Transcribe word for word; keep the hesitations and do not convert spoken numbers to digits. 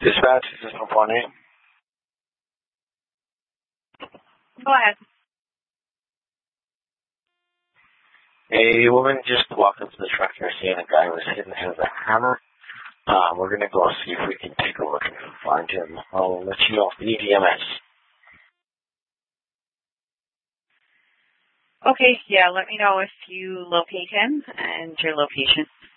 Dispatch, this is one eight. Go ahead. A woman just walked up to the truck here saying a guy was hitting him with a hammer. Uh, we're going to go see if we can take a look and find him. I'll let you know if we need E M S. Okay, yeah, let me know if you locate him and your location.